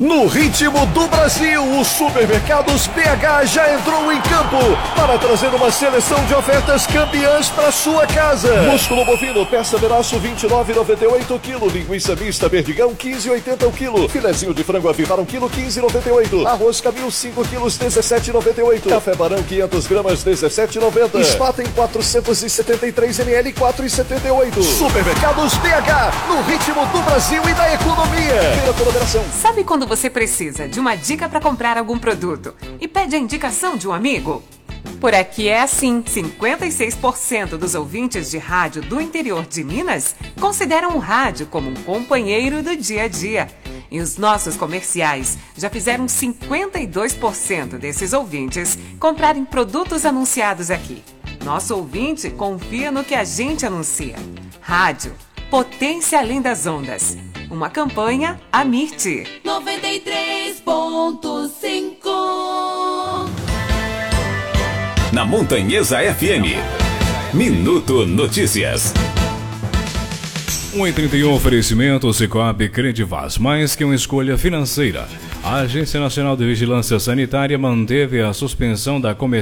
No ritmo do Brasil, o Supermercados BH já entrou em campo para trazer uma seleção de ofertas campeãs para sua casa. Músculo bovino, peça Veraço 29,98 kg. Linguiça mista Perdigão 15,80 o quilo. Filezinho de frango Avivar 1 kg 15,98. Arroz Camil 5 kg 17,98. Café Barão 500 gramas 17,90. Spaten 473 ml 4,78. Supermercados BH, no ritmo do Brasil e da economia. Feira toda operação. Sabe quando você precisa de uma dica para comprar algum produto e pede a indicação de um amigo? Por aqui é assim, 56% dos ouvintes de rádio do interior de Minas consideram o rádio como um companheiro do dia a dia. E os nossos comerciais já fizeram 52% desses ouvintes comprarem produtos anunciados aqui. Nosso ouvinte confia no que a gente anuncia. Rádio, potência além das ondas. Uma campanha Amirte 93.5. Na Montanhesa FM, Minuto Notícias. 1h31, oferecimento Cicobi Credivaz, mais que uma escolha financeira. A Agência Nacional de Vigilância Sanitária manteve a suspensão da